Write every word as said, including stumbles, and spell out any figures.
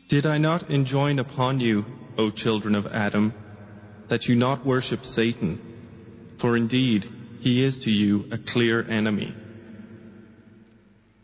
Did I not enjoin upon you, O children of Adam, that you not worship Satan, for indeed he is to you a clear enemy.